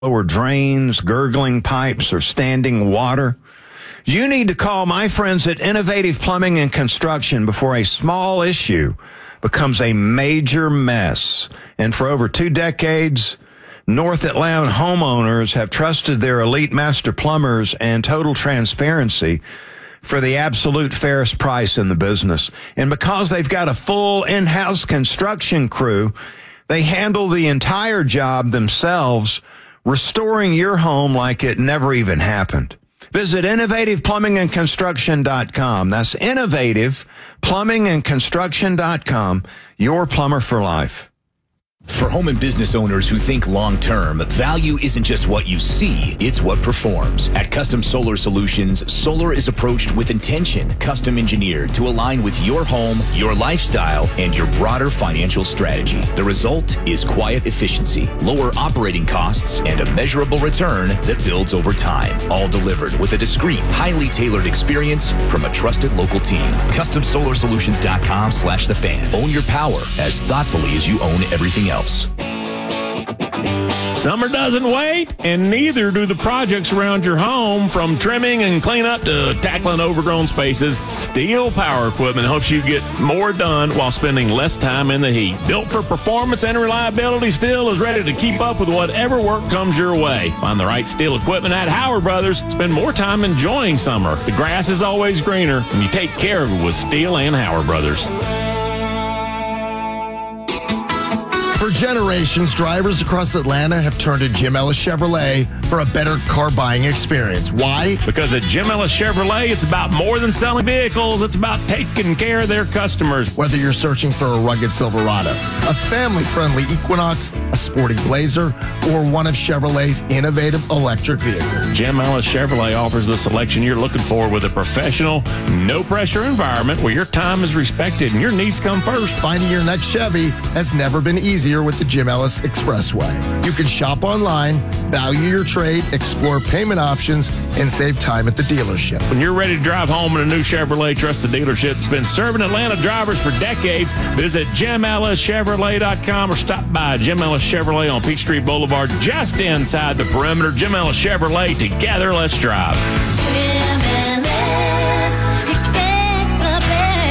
or drains, gurgling pipes, or standing water, you need to call my friends at Innovative Plumbing and Construction before a small issue becomes a major mess. And for over 2 decades, North Atlanta homeowners have trusted their elite master plumbers and total transparency for the absolute fairest price in the business. And because they've got a full in-house construction crew, they handle the entire job themselves, restoring your home like it never even happened. Visit innovativeplumbingandconstruction.com. That's innovativeplumbingandconstruction.com. Your plumber for life. For home and business owners who think long-term, value isn't just what you see, it's what performs. At Custom Solar Solutions, solar is approached with intention, custom engineered to align with your home, your lifestyle, and your broader financial strategy. The result is quiet efficiency, lower operating costs, and a measurable return that builds over time. All delivered with a discreet, highly tailored experience from a trusted local team. CustomSolarSolutions.com/thefan. Own your power as thoughtfully as you own everything else. Summer doesn't wait, and neither do the projects around your home. From trimming and cleanup to tackling overgrown spaces, Steel Power Equipment helps you get more done while spending less time in the heat. Built for performance and reliability, Steel is ready to keep up with whatever work comes your way. Find the right Steel equipment at Howard Brothers. Spend more time enjoying summer. The grass is always greener, and you take care of it with Steel and Howard Brothers. For generations, drivers across Atlanta have turned to Jim Ellis Chevrolet for a better car buying experience. Why? Because at Jim Ellis Chevrolet, it's about more than selling vehicles. It's about taking care of their customers. Whether you're searching for a rugged Silverado, a family-friendly Equinox, a sporty Blazer, or one of Chevrolet's innovative electric vehicles, Jim Ellis Chevrolet offers the selection you're looking for with a professional, no-pressure environment where your time is respected and your needs come first. Finding your next Chevy has never been easier with the Jim Ellis Expressway. You can shop online, value your trade, explore payment options, and save time at the dealership. When you're ready to drive home in a new Chevrolet, trust the dealership that's been serving Atlanta drivers for decades. Visit JimEllisChevrolet.com or stop by Jim Ellis Chevrolet on Peachtree Boulevard, just inside the perimeter. Jim Ellis Chevrolet, together, let's drive. Jim Ellis, expect the best.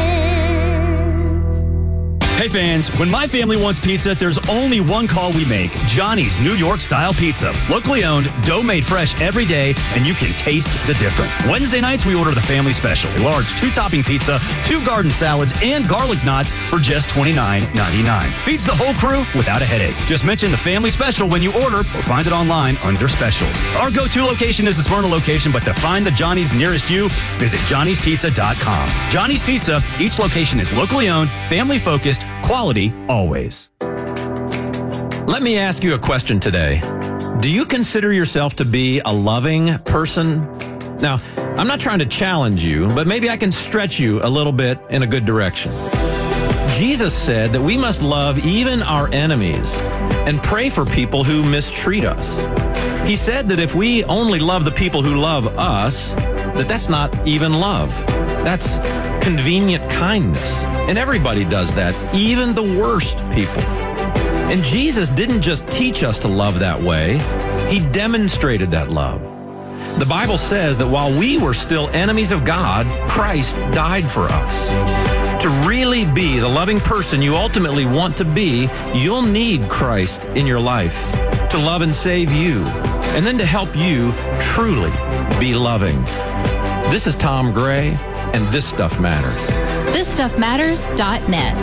Hey fans, when my family wants pizza, there's only one call we make. Johnny's New York Style Pizza. Locally owned, dough made fresh every day, and you can taste the difference. Wednesday nights, we order the family special. A large 2-topping pizza, 2 garden salads, and garlic knots for just $29.99. Feeds the whole crew without a headache. Just mention the family special when you order or find it online under specials. Our go-to location is the Smyrna location, but to find the Johnny's nearest you, visit johnnyspizza.com. Johnny's Pizza, each location is locally owned, family-focused, quality always. Let me ask you a question today. Do you consider yourself to be a loving person? Now, I'm not trying to challenge you, but maybe I can stretch you a little bit in a good direction. Jesus said that we must love even our enemies and pray for people who mistreat us. He said that if we only love the people who love us, that's not even love. That's convenient kindness. And everybody does that, even the worst people. And Jesus didn't just teach us to love that way. He demonstrated that love. The Bible says that while we were still enemies of God, Christ died for us. To really be the loving person you ultimately want to be, you'll need Christ in your life to love and save you, and then to help you truly be loving. This is Tom Gray, and This Stuff Matters. ThisStuffMatters.net.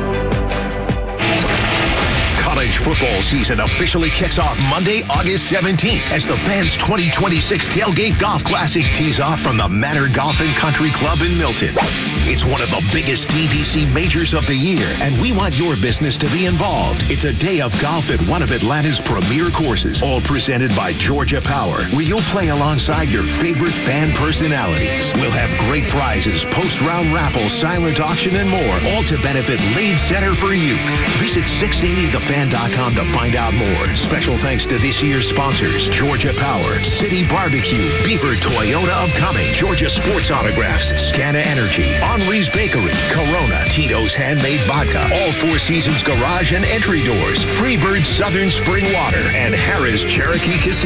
College football season officially kicks off Monday, August 17th as the Fans 2026 Tailgate Golf Classic tees off from the Manor Golf and Country Club in Milton. It's one of the biggest DBC majors of the year, and we want your business to be involved. It's a day of golf at one of Atlanta's premier courses, all presented by Georgia Power, where you'll play alongside your favorite fan personalities. We'll have great prizes, post-round raffles, silent auction, and more, all to benefit Lead Center for Youth. Visit 680 The Fan GeorgiaFan.com to find out more. Special thanks to this year's sponsors: Georgia Power, City Barbecue, Beaver Toyota of Cumming, Georgia Sports Autographs, Scana Energy, Henri's Bakery, Corona, Tito's Handmade Vodka, All Four Seasons Garage and Entry Doors, Freebird Southern Spring Water, and Harrah's Cherokee Casino.